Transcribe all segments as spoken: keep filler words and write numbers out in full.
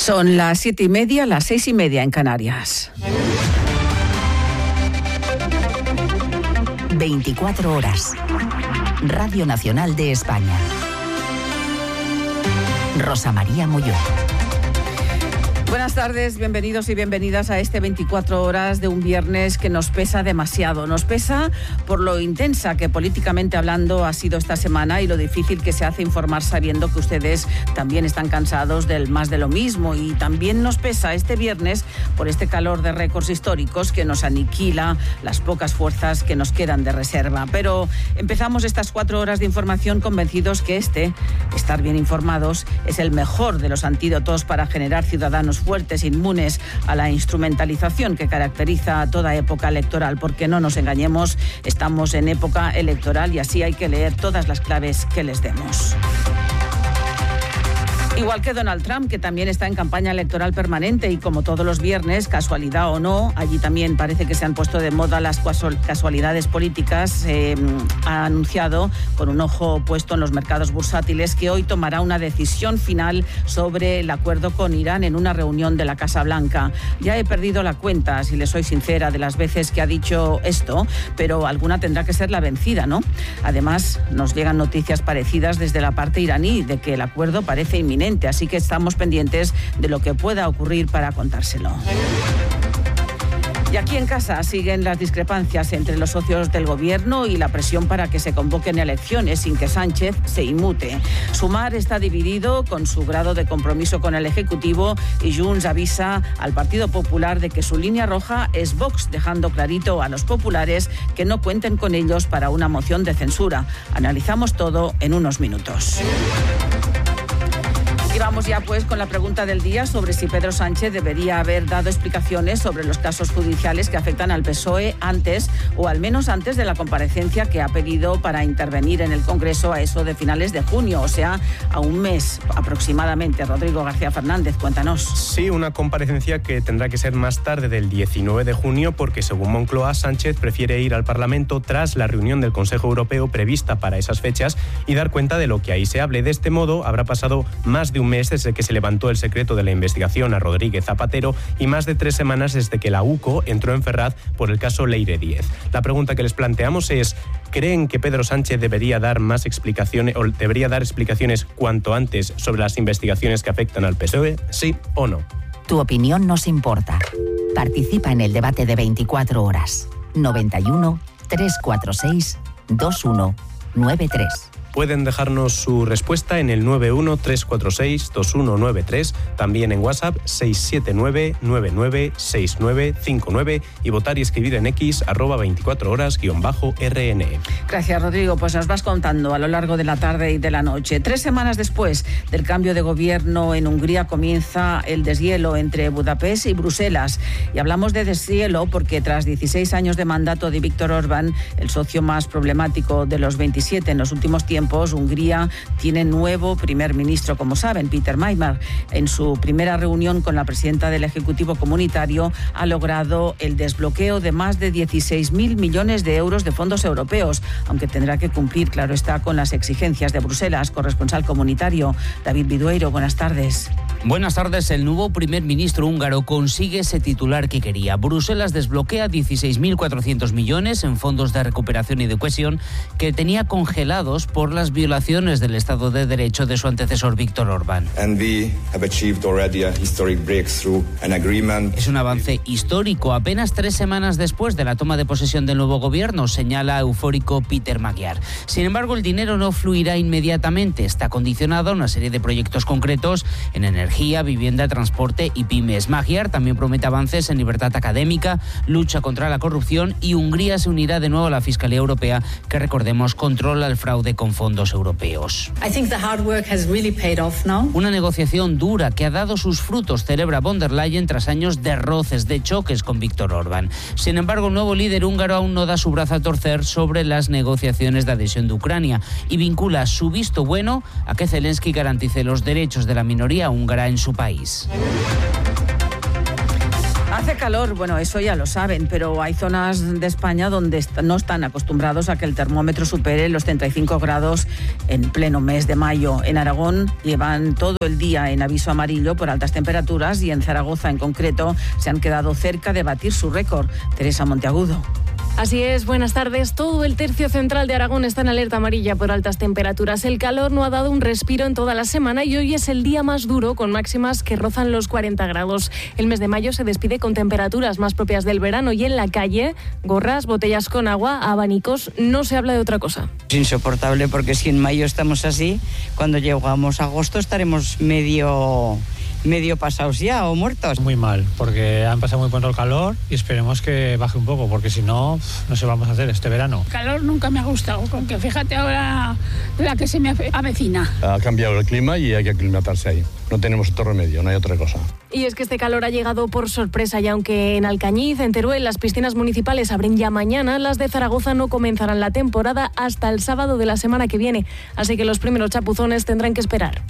Son las siete y media, las seis y media en Canarias. veinticuatro horas. Radio Nacional de España. Rosa María Molló. Buenas tardes, bienvenidos y bienvenidas a este veinticuatro horas de un viernes que nos pesa demasiado. Nos pesa por lo intensa que políticamente hablando ha sido esta semana y lo difícil que se hace informar sabiendo que ustedes también están cansados del más de lo mismo. Y también nos pesa este viernes por este calor de récords históricos que nos aniquila las pocas fuerzas que nos quedan de reserva. Pero empezamos estas cuatro horas de información convencidos que este, estar bien informados, es el mejor de los antídotos para generar ciudadanos fuertes, inmunes a la instrumentalización que caracteriza a toda época electoral, porque no nos engañemos, estamos en época electoral y así hay que leer todas las claves que les demos. Igual que Donald Trump, que también está en campaña electoral permanente y como todos los viernes, casualidad o no, allí también parece que se han puesto de moda las casualidades políticas, eh, ha anunciado con un ojo puesto en los mercados bursátiles que hoy tomará una decisión final sobre el acuerdo con Irán en una reunión de la Casa Blanca. Ya he perdido la cuenta, si les soy sincera, de las veces que ha dicho esto, pero alguna tendrá que ser la vencida, ¿no? Además, nos llegan noticias parecidas desde la parte iraní de que el acuerdo parece inminente. Así que estamos pendientes de lo que pueda ocurrir para contárselo. Y aquí en casa siguen las discrepancias entre los socios del gobierno y la presión para que se convoquen elecciones sin que Sánchez se inmute. Sumar está dividido con su grado de compromiso con el Ejecutivo y Junts avisa al Partido Popular de que su línea roja es Vox, dejando clarito a los populares que no cuenten con ellos para una moción de censura. Analizamos todo en unos minutos. Y vamos ya pues con la pregunta del día sobre si Pedro Sánchez debería haber dado explicaciones sobre los casos judiciales que afectan al P S O E antes o al menos antes de la comparecencia que ha pedido para intervenir en el Congreso a eso de finales de junio, o sea, a un mes aproximadamente. Rodrigo García Fernández, cuéntanos. Sí, una comparecencia que tendrá que ser más tarde del diecinueve de junio porque según Moncloa, Sánchez prefiere ir al Parlamento tras la reunión del Consejo Europeo prevista para esas fechas y dar cuenta de lo que ahí se hable. De este modo, habrá pasado más de un mes desde que se levantó el secreto de la investigación a Rodríguez Zapatero y más de tres semanas desde que la UCO entró en Ferraz por el caso Leire Díez. La pregunta que les planteamos es: ¿creen que Pedro Sánchez debería dar más explicaciones o debería dar explicaciones cuanto antes sobre las investigaciones que afectan al P S O E? ¿Sí o no? Tu opinión nos importa. Participa en el debate de veinticuatro horas. noventa y uno, trescientos cuarenta y seis, veintiuno noventa y tres. Pueden dejarnos su respuesta en el nueve uno, tres cuatro seis, dos uno nueve tres, también en WhatsApp seis siete nueve, nueve nueve seis nueve cinco nueve y votar y escribir en X arroba veinticuatro horas guión bajo R N. Gracias, Rodrigo. Pues nos vas contando a lo largo de la tarde y de la noche. Tres semanas después del cambio de gobierno en Hungría comienza el deshielo entre Budapest y Bruselas. Y hablamos de deshielo porque tras dieciséis años de mandato de Viktor Orbán, el socio más problemático de los veintisiete en los últimos tiempos, Hungría tiene nuevo primer ministro, como saben, Peter Majmar. En su primera reunión con la presidenta del Ejecutivo Comunitario ha logrado el desbloqueo de más de dieciséis mil millones de euros de fondos europeos, aunque tendrá que cumplir, claro está, con las exigencias de Bruselas. Corresponsal comunitario, David Bidueiro, buenas tardes. Buenas tardes. El nuevo primer ministro húngaro consigue ese titular que quería. Bruselas desbloquea dieciséis mil cuatrocientos millones en fondos de recuperación y de cohesión que tenía congelados por las violaciones del Estado de Derecho de su antecesor Viktor Orbán. Es un avance histórico apenas tres semanas después de la toma de posesión del nuevo gobierno, señala eufórico Peter Magyar. Sin embargo, el dinero no fluirá inmediatamente. Está condicionado a una serie de proyectos concretos en energía, vivienda, transporte y pymes. Magyar también promete avances en libertad académica, lucha contra la corrupción y Hungría se unirá de nuevo a la Fiscalía Europea, que recordemos controla el fraude con fondos europeos. I think the hard work has really paid off now. Una negociación dura que ha dado sus frutos, celebra von der Leyen tras años de roces, de choques con Viktor Orbán. Sin embargo, el nuevo líder húngaro aún no da su brazo a torcer sobre las negociaciones de adhesión de Ucrania y vincula su visto bueno a que Zelensky garantice los derechos de la minoría húngara en su país. Hace calor, bueno, eso ya lo saben, pero hay zonas de España donde no están acostumbrados a que el termómetro supere los treinta y cinco grados en pleno mes de mayo. En Aragón llevan todo el día en aviso amarillo por altas temperaturas y en Zaragoza en concreto se han quedado cerca de batir su récord. Teresa Monteagudo. Así es, buenas tardes. Todo el tercio central de Aragón está en alerta amarilla por altas temperaturas. El calor no ha dado un respiro en toda la semana y hoy es el día más duro, con máximas que rozan los cuarenta grados. El mes de mayo se despide con temperaturas más propias del verano y en la calle, gorras, botellas con agua, abanicos, no se habla de otra cosa. Es insoportable porque si en mayo estamos así, cuando llegamos a agosto estaremos medio... medio pasados ya o muertos. Muy mal, porque han pasado muy pronto el calor y esperemos que baje un poco, porque si no, no sé vamos a hacer este verano. El calor nunca me ha gustado, porque fíjate ahora la que se me avecina. Ha cambiado el clima y hay que aclimatarse ahí. No tenemos otro remedio, no hay otra cosa. Y es que este calor ha llegado por sorpresa, y aunque en Alcañiz, en Teruel, las piscinas municipales abren ya mañana, las de Zaragoza no comenzarán la temporada hasta el sábado de la semana que viene. Así que los primeros chapuzones tendrán que esperar.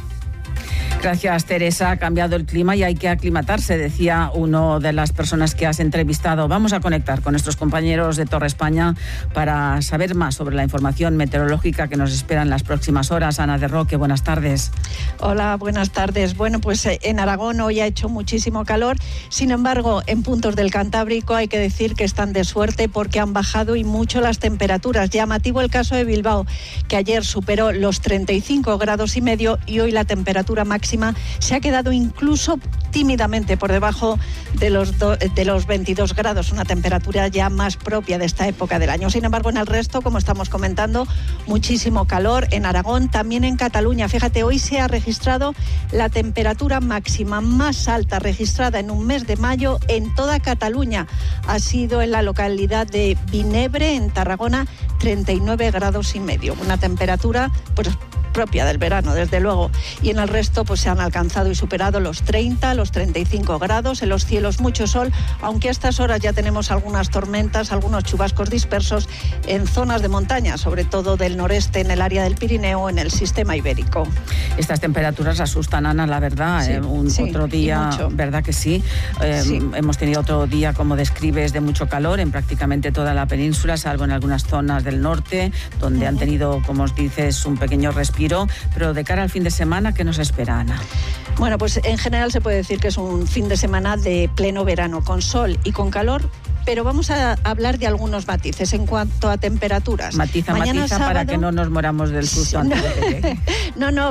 Gracias, Teresa. Ha cambiado el clima y hay que aclimatarse, decía una de las personas que has entrevistado. Vamos a conectar con nuestros compañeros de Torre España para saber más sobre la información meteorológica que nos espera en las próximas horas. Ana de Roque, buenas tardes. Hola, buenas tardes. Bueno, pues en Aragón hoy ha hecho muchísimo calor. Sin embargo, en puntos del Cantábrico hay que decir que están de suerte porque han bajado y mucho las temperaturas. Llamativo el caso de Bilbao, que ayer superó los treinta y cinco grados y medio y hoy la temperatura máxima se ha quedado incluso tímidamente por debajo de los, do, de los veintidós grados, una temperatura ya más propia de esta época del año. Sin embargo, en el resto, como estamos comentando, muchísimo calor en Aragón, también en Cataluña. Fíjate, hoy se ha registrado la temperatura máxima más alta registrada en un mes de mayo en toda Cataluña. Ha sido en la localidad de Vinebre, en Tarragona, treinta y nueve grados y medio. Una temperatura, pues, propia del verano, desde luego. Y en el resto pues se han alcanzado y superado los treinta, los treinta y cinco grados, en los cielos mucho sol, aunque a estas horas ya tenemos algunas tormentas, algunos chubascos dispersos en zonas de montaña, sobre todo del noreste, en el área del Pirineo, en el sistema ibérico. Estas temperaturas asustan, Ana, la verdad. Sí, eh, un sí, otro día, ¿verdad que sí? Eh, sí? Hemos tenido otro día, como describes, de mucho calor en prácticamente toda la península, salvo en algunas zonas del norte, donde uh-huh. han tenido, como os dices, un pequeño respiro. Pero de cara al fin de semana, ¿qué nos espera, Ana? Bueno, pues en general se puede decir que es un fin de semana de pleno verano, con sol y con calor, pero vamos a hablar de algunos matices en cuanto a temperaturas. Matiza, Mañana matiza sábado, para que no nos moramos del susto antes de que llegue. No, no,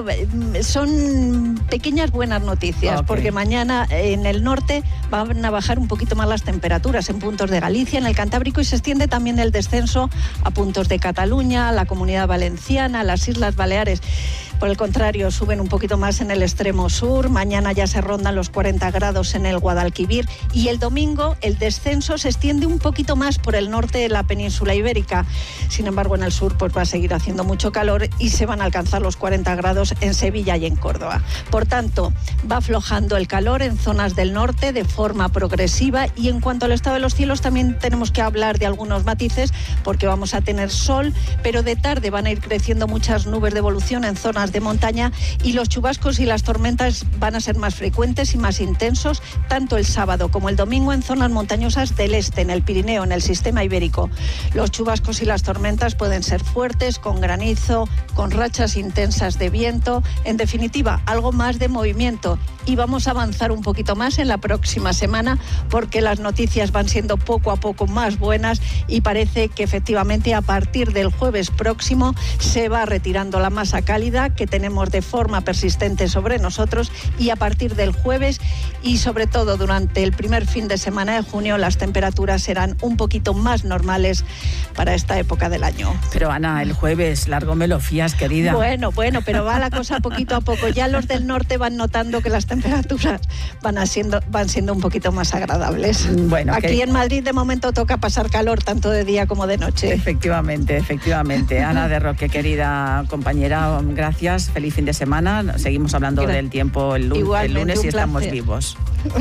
son pequeñas buenas noticias, okay. Porque mañana en el norte van a bajar un poquito más las temperaturas en puntos de Galicia, en el Cantábrico, y se extiende también el descenso a puntos de Cataluña, a la Comunidad Valenciana, a las Islas Baleares. Por el contrario, suben un poquito más en el extremo sur. Mañana ya se rondan los cuarenta grados en el Guadalquivir. Y el domingo el descenso se extiende un poquito más por el norte de la península ibérica. Sin embargo, en el sur pues va a seguir haciendo mucho calor y se van a alcanzar los cuarenta grados en Sevilla y en Córdoba. Por tanto, va aflojando el calor en zonas del norte de forma progresiva. Y en cuanto al estado de los cielos, también tenemos que hablar de algunos matices, porque vamos a tener sol, pero de tarde van a ir creciendo muchas nubes de evolución en zonas de montaña y los chubascos y las tormentas van a ser más frecuentes y más intensos tanto el sábado como el domingo en zonas montañosas del este, en el Pirineo, en el sistema ibérico. Los chubascos y las tormentas pueden ser fuertes, con granizo, con rachas intensas de viento, en definitiva, algo más de movimiento. Y vamos a avanzar un poquito más en la próxima semana porque las noticias van siendo poco a poco más buenas y parece que efectivamente a partir del jueves próximo se va retirando la masa cálida que tenemos de forma persistente sobre nosotros, y a partir del jueves y sobre todo durante el primer fin de semana de junio las temperaturas serán un poquito más normales para esta época del año. Pero Ana, el jueves largo me lo fías, querida. Bueno, bueno, pero va la cosa poquito a poco. Ya los del norte van notando que las temperaturas van, siendo, van siendo un poquito más agradables. Bueno, aquí que... en Madrid de momento toca pasar calor tanto de día como de noche. Efectivamente, efectivamente. Ana de Roque, querida compañera, gracias. Feliz fin de semana. Seguimos hablando Gra- del tiempo el, lun- el lunes y estamos vivos.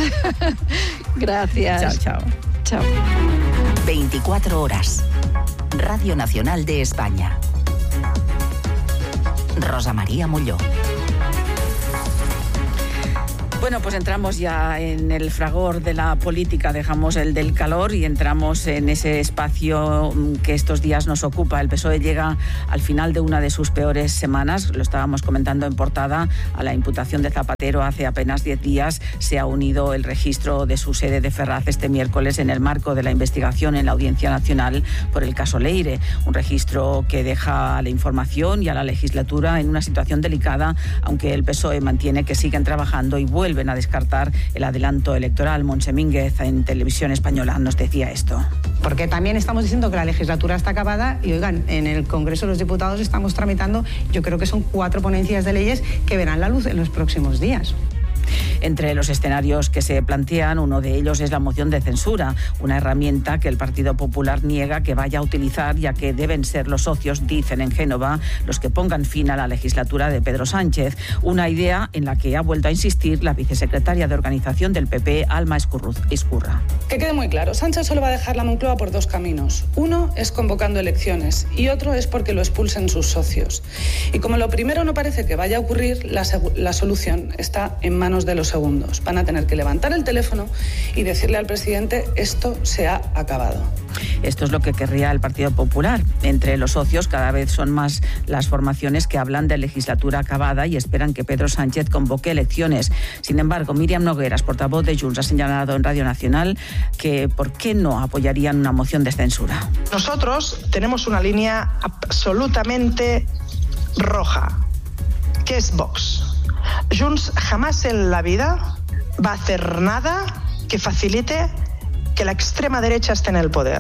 Gracias. Chao, chao. Chao. veinticuatro horas. Radio Nacional de España. Rosa María Molló. Bueno, pues entramos ya en el fragor de la política, dejamos el del calor y entramos en ese espacio que estos días nos ocupa. El P S O E llega al final de una de sus peores semanas, lo estábamos comentando en portada, a la imputación de Zapatero hace apenas diez días. Se ha unido el registro de su sede de Ferraz este miércoles en el marco de la investigación en la Audiencia Nacional por el caso Leire, un registro que deja a la información y a la legislatura en una situación delicada, aunque el P S O E mantiene que siguen trabajando y vuelven vuelven a descartar el adelanto electoral. Montse Mínguez en Televisión Española nos decía esto. Porque también estamos diciendo que la legislatura está acabada y, oigan, en el Congreso de los Diputados estamos tramitando, yo creo que son cuatro ponencias de leyes que verán la luz en los próximos días. Entre los escenarios que se plantean, uno de ellos es la moción de censura, una herramienta que el Partido Popular niega que vaya a utilizar, ya que deben ser los socios, dicen en Génova, los que pongan fin a la legislatura de Pedro Sánchez. Una idea en la que ha vuelto a insistir la vicesecretaria de Organización del P P, Alma Ezcurra. Que quede muy claro, Sánchez solo va a dejar la Moncloa por dos caminos. Uno es convocando elecciones y otro es porque lo expulsen sus socios. Y como lo primero no parece que vaya a ocurrir, la, la solución está en manos de los segundos. Van a tener que levantar el teléfono y decirle al presidente: esto se ha acabado. Esto es lo que querría el Partido Popular. Entre los socios cada vez son más las formaciones que hablan de legislatura acabada y esperan que Pedro Sánchez convoque elecciones. Sin embargo, Míriam Nogueras, portavoz de Junts, ha señalado en Radio Nacional que ¿por qué no apoyarían una moción de censura? Nosotros tenemos una línea absolutamente roja, que es Vox. Junts jamás en la vida va a hacer nada que facilite que la extrema derecha esté en el poder.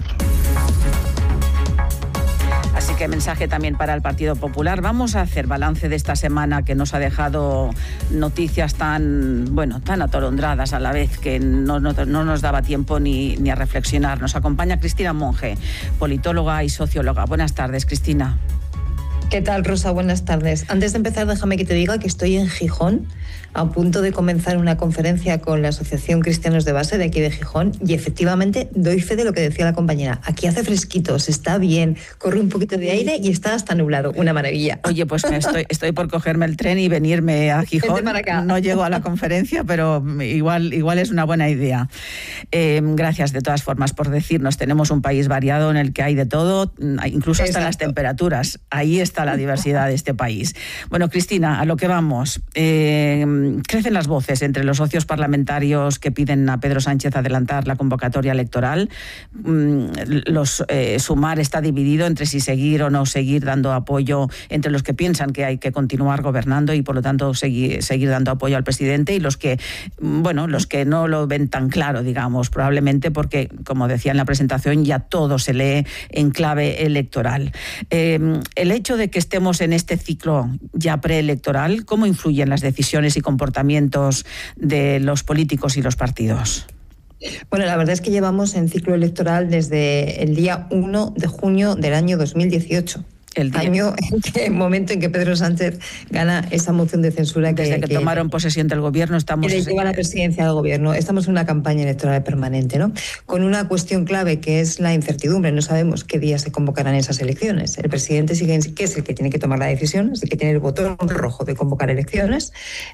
Así que mensaje también para el Partido Popular. Vamos a hacer balance de esta semana que nos ha dejado noticias tan, bueno, tan atolondradas a la vez que no, no, no nos daba tiempo ni, ni a reflexionar. Nos acompaña Cristina Monge, politóloga y socióloga. Buenas tardes, Cristina. ¿Qué tal, Rosa? Buenas tardes. Antes de empezar, déjame que te diga que estoy en Gijón, a punto de comenzar una conferencia con la Asociación Cristianos de Base de aquí de Gijón, y efectivamente doy fe de lo que decía la compañera. Aquí hace fresquito, se está bien, corre un poquito de aire y está hasta nublado. Una maravilla. Oye, pues me estoy, estoy por cogerme el tren y venirme a Gijón. Para acá. No llego a la conferencia, pero igual, igual es una buena idea. Eh, gracias de todas formas por decirnos. Tenemos un país variado en el que hay de todo, incluso hasta las temperaturas. Ahí está la diversidad de este país. Bueno, Cristina, a lo que vamos. Eh, crecen las voces entre los socios parlamentarios que piden a Pedro Sánchez adelantar la convocatoria electoral. Mm, los eh, Sumar está dividido entre si seguir o no seguir dando apoyo, entre los que piensan que hay que continuar gobernando y por lo tanto seguir, seguir dando apoyo al presidente, y los que, bueno, los que no lo ven tan claro, digamos, probablemente porque, como decía en la presentación, ya todo se lee en clave electoral. Eh, el hecho de que estemos en este ciclo ya preelectoral, ¿cómo influyen las decisiones y comportamientos de los políticos y los partidos? Bueno, la verdad es que llevamos en ciclo electoral desde el día uno de junio del año dos mil dieciocho. El año, el momento en que Pedro Sánchez gana esa moción de censura. Que, Desde que, que tomaron posesión del gobierno estamos... Que le lleva la presidencia del gobierno. Estamos en una campaña electoral permanente, ¿no? Con una cuestión clave que es la incertidumbre. No sabemos qué día se convocarán esas elecciones. El presidente sigue, que es el que tiene que tomar la decisión, es el que tiene el botón rojo de convocar elecciones.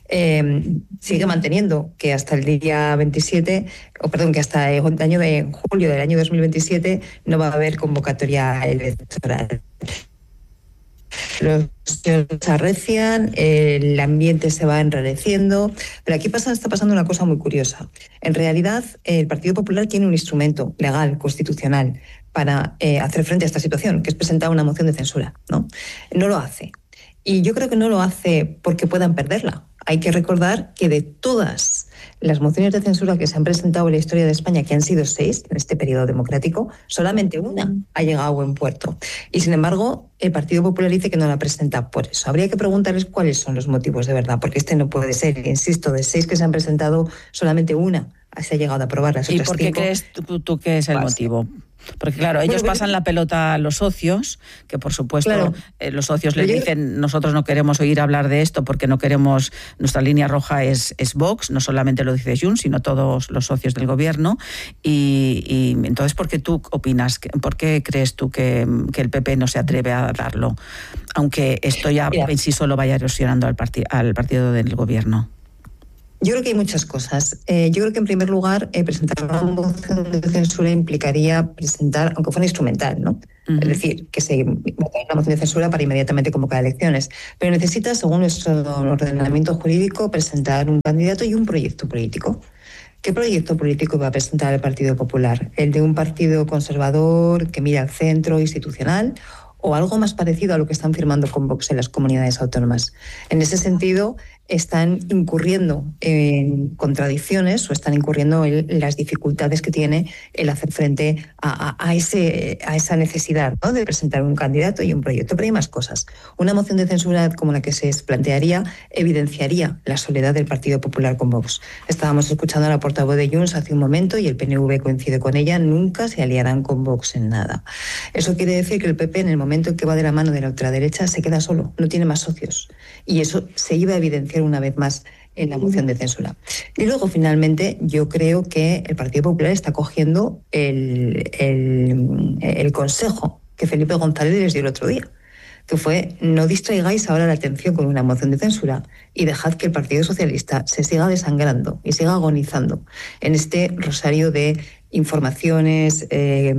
Eh, sigue manteniendo que hasta el día veintisiete, o perdón, que hasta el año de julio del año dos mil veintisiete no va a haber convocatoria electoral. Los se arrecian, el ambiente se va enrareciendo, pero aquí pasa, está pasando una cosa muy curiosa. En realidad, el Partido Popular tiene un instrumento legal, constitucional, para eh, hacer frente a esta situación, que es presentar una moción de censura, ¿no? No lo hace. Y yo creo que no lo hace porque puedan perderla. Hay que recordar que de todas las mociones de censura que se han presentado en la historia de España, que han sido seis en este periodo democrático, solamente una ha llegado a buen puerto. Y sin embargo, el Partido Popular dice que no la presenta por eso. Habría que preguntarles cuáles son los motivos de verdad, porque este no puede ser. Insisto, de seis que se han presentado, solamente una se ha llegado a aprobar. Las ¿Y otras por qué cinco, crees tú, tú que es el pues, motivo? Porque claro, ellos bueno, pasan la pelota a los socios, que por supuesto claro, eh, los socios les yo, dicen: nosotros no queremos oír hablar de esto porque no queremos, nuestra línea roja es, es Vox, no solamente lo dice Junts, sino todos los socios del gobierno. Y, y entonces, ¿por qué tú opinas? ¿Por qué crees tú que, que el P P no se atreve a darlo? Aunque esto ya mira, en sí solo vaya erosionando al, parti- al partido del gobierno. Yo creo que hay muchas cosas. Eh, yo creo que en primer lugar eh, presentar una moción de censura implicaría presentar, aunque fuera instrumental, ¿no? Uh-huh. Es decir, que se una moción de censura para inmediatamente convocar elecciones. Pero necesita, según nuestro ordenamiento jurídico, presentar un candidato y un proyecto político. ¿Qué proyecto político va a presentar el Partido Popular? ¿El de un partido conservador que mira al centro institucional o algo más parecido a lo que están firmando con Vox en las comunidades autónomas? En ese sentido, están incurriendo en contradicciones o están incurriendo en las dificultades que tiene el hacer frente a, a, a, ese, a esa necesidad, ¿no?, de presentar un candidato y un proyecto. Pero hay más cosas. Una moción de censura como la que se plantearía evidenciaría la soledad del Partido Popular con Vox. Estábamos escuchando a la portavoz de Junts hace un momento y el P N V coincide con ella. Nunca se aliarán con Vox en nada. Eso quiere decir que el P P, en el momento en que va de la mano de la ultraderecha, se queda solo, no tiene más socios. Y eso se iba a evidenciar una vez más en la moción de censura. Y luego, finalmente, yo creo que el Partido Popular está cogiendo el, el, el consejo que Felipe González les dio el otro día, que fue: no distraigáis ahora la atención con una moción de censura y dejad que el Partido Socialista se siga desangrando y siga agonizando en este rosario de informaciones, eh,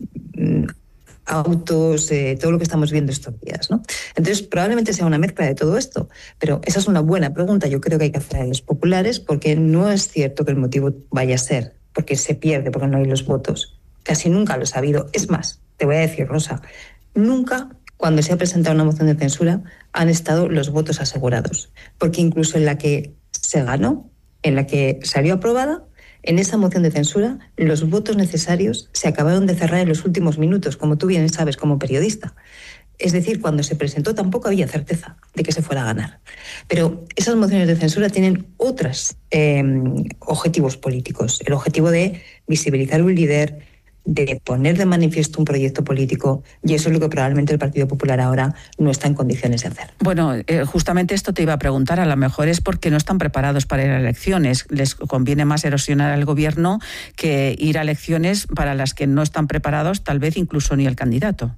autos, eh, todo lo que estamos viendo estos días, ¿no? Entonces, probablemente sea una mezcla de todo esto, pero esa es una buena pregunta. Yo creo que hay que hacer a los populares, porque no es cierto que el motivo vaya a ser porque se pierde, porque no hay los votos. Casi nunca lo ha habido. Es más, te voy a decir, Rosa, nunca cuando se ha presentado una moción de censura han estado los votos asegurados, porque incluso en la que se ganó, en la que salió aprobada, en esa moción de censura, los votos necesarios se acabaron de cerrar en los últimos minutos, como tú bien sabes como periodista. Es decir, cuando se presentó tampoco había certeza de que se fuera a ganar. Pero esas mociones de censura tienen otros eh, objetivos políticos. El objetivo de visibilizar un líder, de poner de manifiesto un proyecto político, y eso es lo que probablemente el Partido Popular ahora no está en condiciones de hacer. Bueno, eh, justamente esto te iba a preguntar, a lo mejor es porque no están preparados para ir a elecciones. Les conviene más erosionar al gobierno que ir a elecciones para las que no están preparados, tal vez incluso ni el candidato.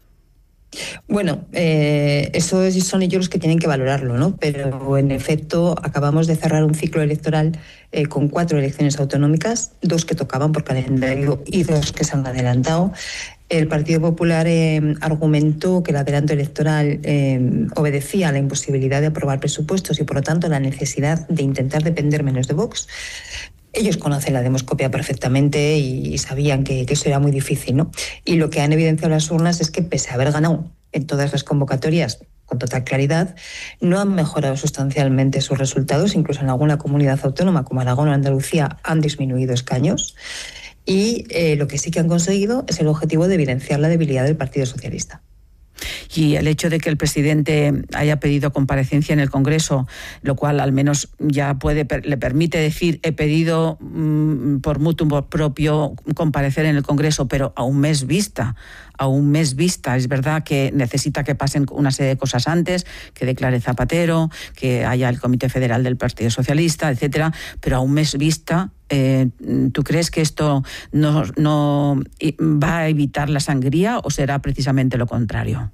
Bueno, eh, eso son ellos los que tienen que valorarlo, ¿no? Pero en efecto acabamos de cerrar un ciclo electoral eh, con cuatro elecciones autonómicas, dos que tocaban por calendario y dos que se han adelantado. El Partido Popular eh, argumentó que el adelanto electoral eh, obedecía a la imposibilidad de aprobar presupuestos y, por lo tanto, a la necesidad de intentar depender menos de Vox. Ellos conocen la demoscopia perfectamente y sabían que, que eso era muy difícil, ¿no? Y lo que han evidenciado las urnas es que, pese a haber ganado en todas las convocatorias con total claridad, no han mejorado sustancialmente sus resultados. Incluso en alguna comunidad autónoma como Aragón o Andalucía han disminuido escaños. Y eh, lo que sí que han conseguido es el objetivo de evidenciar la debilidad del Partido Socialista. Y el hecho de que el presidente haya pedido comparecencia en el Congreso, lo cual al menos ya puede le permite decir: he pedido mmm, por mutuo propio comparecer en el Congreso, pero a un mes vista, a un mes vista. Es verdad que necesita que pasen una serie de cosas antes, que declare Zapatero, que haya el Comité Federal del Partido Socialista, etcétera, pero a un mes vista. Eh, ¿Tú crees que esto no, no va a evitar la sangría o será precisamente lo contrario?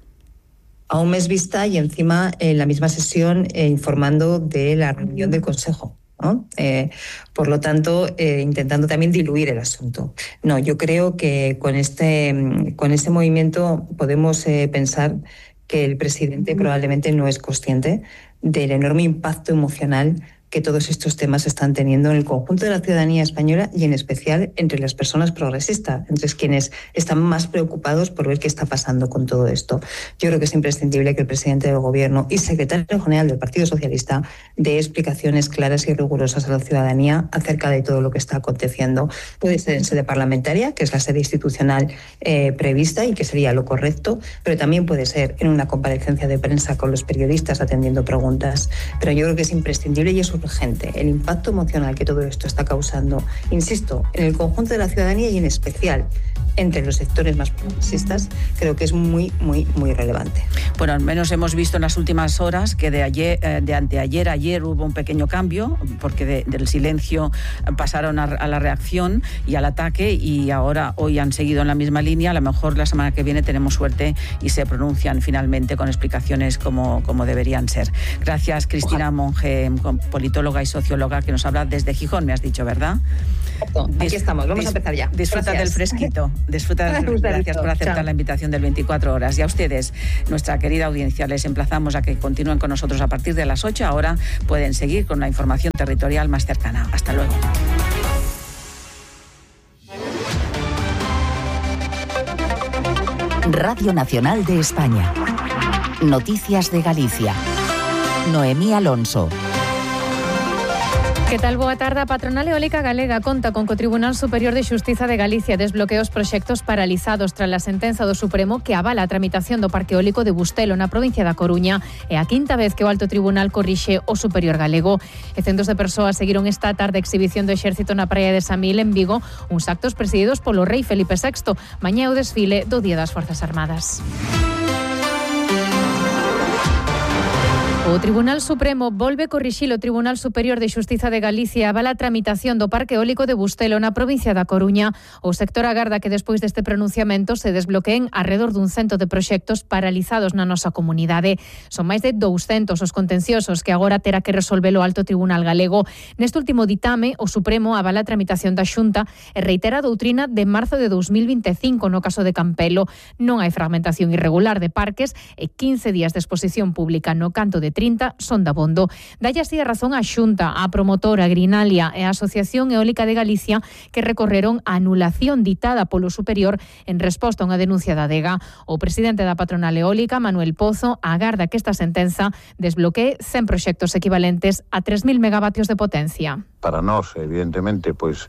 A un mes vista y encima en la misma sesión eh, informando de la reunión del Consejo, ¿no? Eh, por lo tanto, eh, intentando también diluir el asunto. No, yo creo que con este, con este movimiento podemos eh, pensar que el presidente probablemente no es consciente del enorme impacto emocional que todos estos temas están teniendo en el conjunto de la ciudadanía española y en especial entre las personas progresistas, entre quienes están más preocupados por ver qué está pasando con todo esto. Yo creo que es imprescindible que el presidente del Gobierno y secretario general del Partido Socialista dé explicaciones claras y rigurosas a la ciudadanía acerca de todo lo que está aconteciendo. Puede ser en sede parlamentaria, que es la sede institucional eh, prevista y que sería lo correcto, pero también puede ser en una comparecencia de prensa con los periodistas atendiendo preguntas. Pero yo creo que es imprescindible y es urgente el impacto emocional que todo esto está causando, insisto, en el conjunto de la ciudadanía y en especial entre los sectores más progresistas, creo que es muy, muy, muy relevante. Bueno, al menos hemos visto en las últimas horas que de ayer, de anteayer a ayer hubo un pequeño cambio, porque de, del silencio pasaron a, a la reacción y al ataque, y ahora hoy han seguido en la misma línea. A lo mejor la semana que viene tenemos suerte y se pronuncian finalmente con explicaciones como, como deberían ser. Gracias, Cristina Monge, politóloga politóloga y socióloga, que nos habla desde Gijón, me has dicho, ¿verdad? Exacto. Aquí estamos, vamos a empezar ya. Disfruta del fresquito. Disfruta del fresquito. Gracias por aceptar Chao. la invitación del veinticuatro horas. Y a ustedes, nuestra querida audiencia, les emplazamos a que continúen con nosotros a partir de las ocho. Ahora pueden seguir con la información territorial más cercana. Hasta luego. Radio Nacional de España. Noticias de Galicia. Noemí Alonso. Que tal? Boa tarde. A patronal eólica galega conta con que o Tribunal Superior de Xustiza de Galicia desbloquea os proxectos paralizados tras a sentenza do Supremo que avala a tramitación do Parque Eólico de Bustelo na provincia da Coruña. É a quinta vez que o Alto Tribunal corrixe o Superior galego. E centos de persoas seguiron esta tarde a exhibición do Exército na praia de Samil, en Vigo, uns actos presididos polo rei Felipe sexto. Mañá o desfile do Día das Forzas Armadas. O Tribunal Supremo volve corrixir o Tribunal Superior de Xustiza de Galicia avala a tramitación do Parque Eólico de Bustelo na provincia da Coruña. O sector agarda que despois deste pronunciamento se desbloqueen arredor dun cento de proxectos paralizados na nosa comunidade. Son máis de douscentos os contenciosos que agora terá que resolver o Alto Tribunal galego. Neste último ditame, o Supremo avala a tramitación da Xunta e reitera a doutrina de marzo de dous mil vinte e cinco no caso de Campelo. Non hai fragmentación irregular de parques e quince días de exposición pública no canto de trinta son dabondo. Dalle así a razón a Xunta, a promotora Grinalia e a Asociación Eólica de Galicia, que recorreron a anulación ditada polo Superior en resposta a unha denuncia da Adega. O presidente da patronal eólica, Manuel Pozo, agarda que esta sentenza desbloquee cen proxectos equivalentes a tres mil megavatios de potencia. Para nós, evidentemente, pois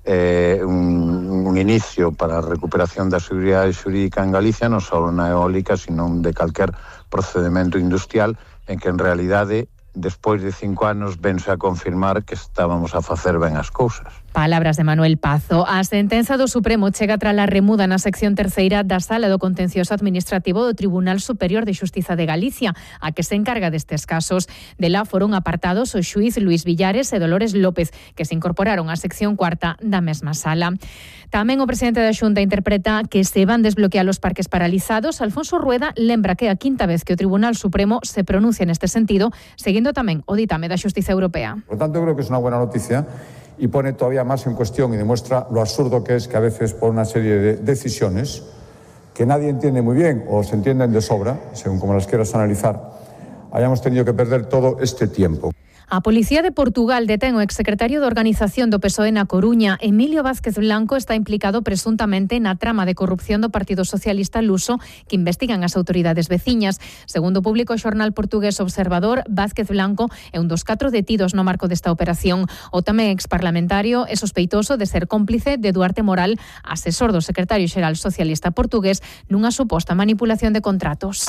eh, un, un inicio para a recuperación da seguridade xurídica en Galicia, non só na eólica, sino de calquer procedimento industrial en que en realidade, despois de cinco anos, vense a confirmar que estábamos a facer ben as cousas. Palabras de Manuel Pazo. A sentenza do Supremo chega tras a remuda na sección terceira da Sala do Contencioso Administrativo do Tribunal Superior de Xustiza de Galicia, a que se encarga destes casos. De lá foron apartados o xuíz Luís Villares e Dolores López, que se incorporaron á sección cuarta da mesma sala. Tamén o presidente da Xunta interpreta que se van desbloquear os parques paralizados. Alfonso Rueda lembra que é a quinta vez que o Tribunal Supremo se pronuncia neste sentido, seguindo tamén o ditame da Xustiza Europea. Por tanto, creo que es una buena noticia y pone todavía más en cuestión y demuestra lo absurdo que es que a veces por una serie de decisiones que nadie entiende muy bien o se entienden de sobra, según como las quieras analizar, hayamos tenido que perder todo este tiempo. A Policía de Portugal detén o exsecretario de Organización do P S O E na Coruña. Emilio Vázquez Blanco está implicado presuntamente na trama de corrupción do Partido Socialista luso que investigan as autoridades veciñas. Segundo o público xornal portugués Observador, Vázquez Blanco é un dos catro detidos no marco desta operación. O tamén exparlamentario é sospeitoso de ser cómplice de Duarte Moral, asesor do secretario xeral socialista portugués, nunha suposta manipulación de contratos.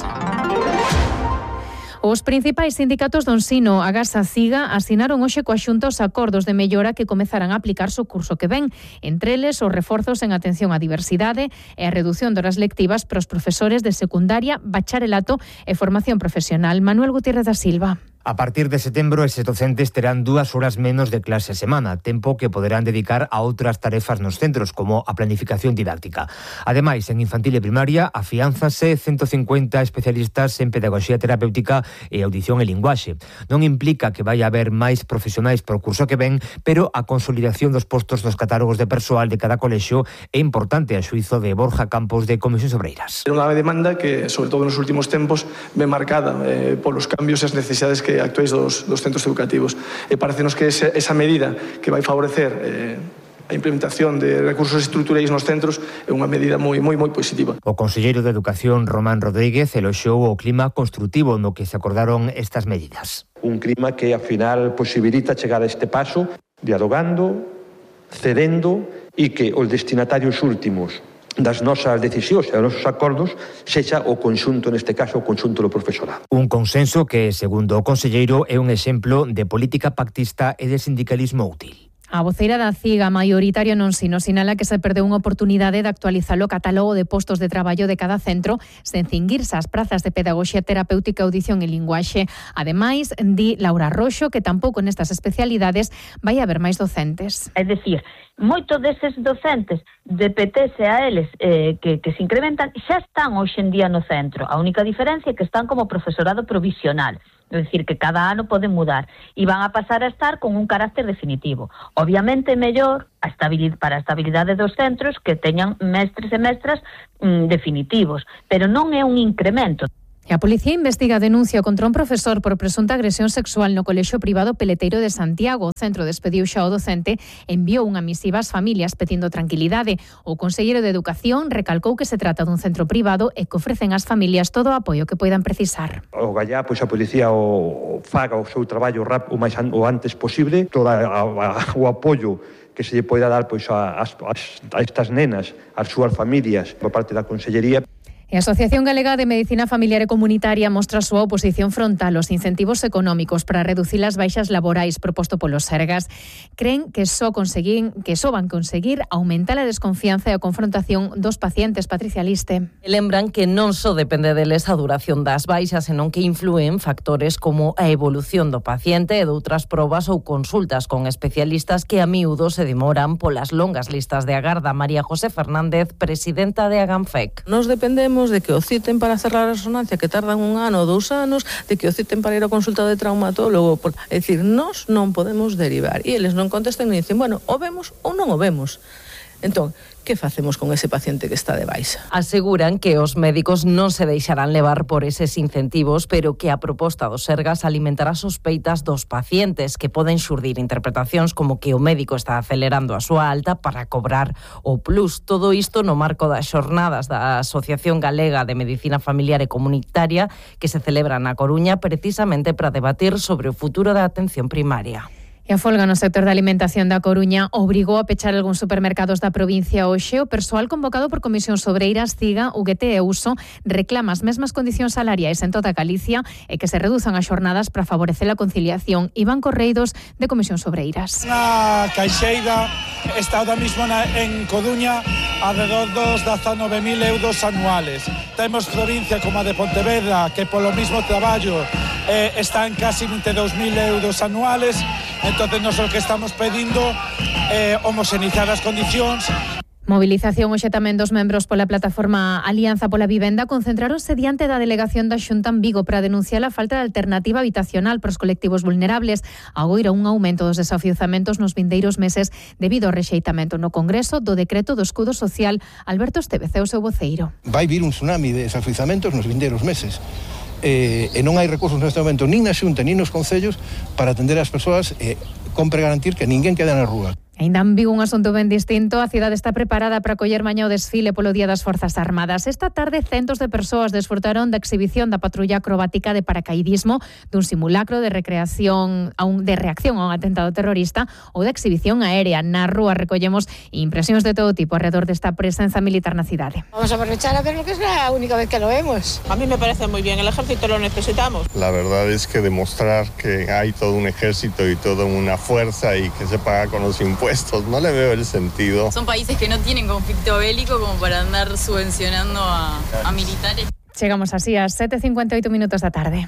Os principais sindicatos do ensino, a Gasa Ciga, asinaron hoxe coa Xunta os acordos de mellora que comezarán a aplicarse o curso que ven, entre eles os reforzos en atención á diversidade e a reducción de horas lectivas para os profesores de secundaria, bacharelato e formación profesional. Manuel Gutiérrez da Silva. A partir de setembro, eses docentes terán dúas horas menos de clase a semana, tempo que poderán dedicar a outras tarefas nos centros, como a planificación didáctica. Ademais, en infantil e primaria, afiánzase ciento cincuenta especialistas en pedagogía terapéutica e audición e linguaxe. Non implica que vai haber máis profesionais pro curso que ven, pero a consolidación dos postos nos catálogos de persoal de cada colexio é importante a xuízo de Borja Campos de Comisións Obreiras. É unha demanda que, sobre todo nos últimos tempos, ven marcada eh, polos cambios e as necesidades que actuais dos, dos centros educativos. E parecenos que esa, esa medida que vai favorecer eh, a implementación de recursos estruturais nos centros é unha medida moi moi moi positiva. O conselleiro de Educación, Román Rodríguez, eloxou o clima construtivo no que se acordaron estas medidas. Un clima que, ao final, posibilita chegar a este paso dialogando, cedendo e que os destinatarios últimos das nosas decisións e dos nosos acordos sexa o conxunto, neste caso, o conxunto do profesorado. Un consenso que, segundo o conselleiro, é un exemplo de política pactista e de sindicalismo útil. A voceira da Ciga, maioritario non sino, sinala que se perdeu unha oportunidade de actualizar o catálogo de postos de traballo de cada centro sen cinguirse ás prazas de pedagogía terapéutica, audición e linguaxe. Ademais, di Laura Roxo que tampouco nestas especialidades vai haber máis docentes. É dicir, moitos deses docentes de P T S a eles eh, que, que se incrementan xa están hoxe en día no centro. A única diferencia é que están como profesorado provisional. É dicir, que cada ano poden mudar e van a pasar a estar con un carácter definitivo. Obviamente, mellor a estabilidade, para a estabilidade dos centros que teñan mestres e mestras mm, definitivos, pero non é un incremento. E a policía investiga a denuncia contra un profesor por presunta agresión sexual no colexio privado Peleteiro de Santiago. O centro despediu xa o docente, enviou unha misiva ás familias pedindo tranquilidade. O conselleiro de Educación recalcou que se trata dun centro privado e que ofrecen ás familias todo o apoio que poidan precisar. O gallá, pois a policía o faga o seu traballo rap, o máis an, o antes posible, todo a, a, o apoio que se lle poida dar pois a, a, a estas nenas, ás súas familias por parte da Consellería. E a Asociación Galega de Medicina Familiar e Comunitaria mostra a súa oposición frontal aos incentivos económicos para reducir as baixas laborais proposto polos Sergas. Creen que só conseguín, que só van conseguir aumentar a desconfianza e a confrontación dos pacientes. Patricia Liste. Lembran que non só depende deles a duración das baixas, senón que influen factores como a evolución do paciente e doutras probas ou consultas con especialistas que a miúdo se demoran polas longas listas de agarda. María José Fernández, presidenta de Aganfec. Nos dependemos de que o citen para cerrar a resonancia, que tardan un ano ou dous anos, de que o citen para ir a consulta de traumatólogo. É dicir, nós non podemos derivar. E eles non contestan e dicen, bueno, o vemos ou non o vemos. Entón, que facemos con ese paciente que está de baixa? Aseguran que os médicos non se deixarán levar por eses incentivos, pero que a proposta dos Sergas alimentará sospeitas dos pacientes, que poden xurdir interpretacións como que o médico está acelerando a súa alta para cobrar o plus. Todo isto no marco das xornadas da Asociación Galega de Medicina Familiar e Comunitaria que se celebran na Coruña precisamente para debatir sobre o futuro da atención primaria. E a folga no sector da alimentación da Coruña obrigou a pechar algúns supermercados da provincia hoxe. O persoal convocado por Comisións Obreiras, CIGA, U G T e Uso reclama as mesmas condicións salariais en toda Galicia e que se reduzan as xornadas para favorecer a conciliación. Iván Correidos, de Comisións Obreiras. Na Caixeira está ahora mismo na, en Coruña alrededor dos dezanove mil euros anuales. Temos provincia como a de Pontevedra que polo mismo traballo eh, está en casi vinte e dous mil euros anuales. Entonces, nosotros que estamos pedindo eh, homoxeneizar as condicións. Movilización hoxe tamén dos membros pola plataforma Alianza pola Vivenda concentráronse diante da delegación da Xunta en Vigo para denunciar a falta de alternativa habitacional para os colectivos vulnerables. Agoira un aumento dos desafiuzamentos nos vindeiros meses debido ao rexeitamento no Congreso do decreto do escudo social. Alberto Estevez é o seu voceiro. Vai vir un tsunami de desafiuzamentos nos vindeiros meses. Eh, e non hai recursos neste momento nin na Xunta nin nos concellos para atender as persoas e compre garantir que ninguén quede na rúa. Ainda en Vigo un asunto ben distinto. A cidade está preparada para acoller mañá o desfile polo Día das Forzas Armadas. Esta tarde centos de persoas desfrutaron da exhibición da patrulla acrobática de paracaidismo, dun simulacro de recreación a un, de reacción a un atentado terrorista ou da exhibición aérea. Na rúa recollemos impresións de todo tipo alrededor desta presenza militar na cidade. Vamos a aprovechar a ver lo que es la única vez que lo vemos. A mí me parece muy bien, el ejército lo necesitamos. La verdad es que demostrar que hay todo un ejército y toda una fuerza y que se paga con los impuestos, no le veo el sentido. Son países que no tienen conflicto bélico como para andar subvencionando a, a militares. Chegamos así a sete e cincuenta e oito minutos da tarde.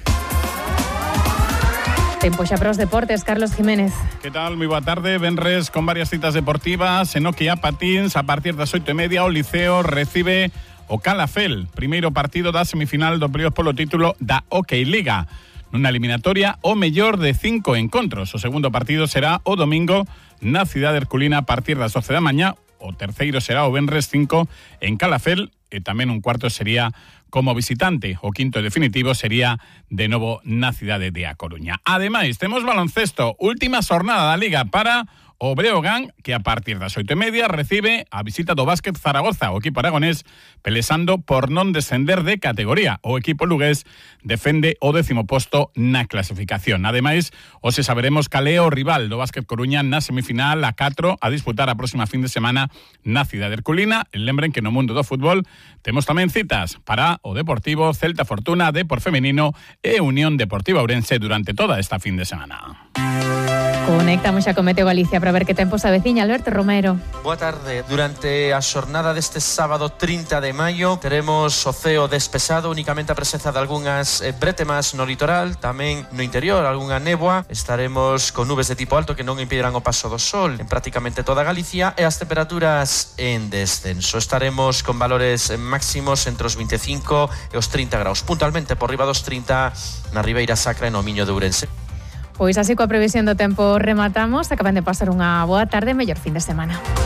Tempo xa para os deportes, Carlos Jiménez. Que tal? Moi boa tarde. Venres con varias citas deportivas. En Nokia Patins, a partir das oito e media, o Liceo recibe o Calafell. Primeiro partido da semifinal do playoff polo título da Hockey Liga. Nunha eliminatoria o mellor de cinco encontros. O segundo partido será o domingo na cidade herculina a partir das doce da mañá. O terceiro será o venres cinco en Calafell e tamén un cuarto sería como visitante. O quinto definitivo sería de novo na cidade de A Coruña. Ademais, temos baloncesto, última xornada da Liga para o Breogán, que a partir das oito e media recibe a visita do Básquet Zaragoza, o equipo aragonés pelexando por non descender de categoría. O equipo lugués defende o décimo posto na clasificación. Ademais, hoxe saberemos cal é o rival do Básquet Coruña na semifinal a catro a disputar a próxima fin de semana na cidade herculina. E lembren que no mundo do fútbol temos tamén citas para o Deportivo, Celta Fortuna, Depor Femenino e Unión Deportiva Ourense durante toda esta fin de semana. Conectamos xa con Meteo Galicia para ver que tempo se aveciña. Alberto Romero. Boa tarde. Durante a xornada deste sábado trinta de maio teremos o ceo despexado, únicamente a presenza de algunhas bretemas no litoral, tamén no interior, algunha néboa. Estaremos con nubes de tipo alto que non impedirán o paso do sol en prácticamente toda Galicia e as temperaturas en descenso. Estaremos con valores máximos entre os veinticinco e os trinta graus, puntualmente por riba dos trinta na Ribeira Sacra e no Miño de Ourense. Pois así coa previsión do tempo rematamos. Acaban de pasar unha boa tarde, mellor fin de semana.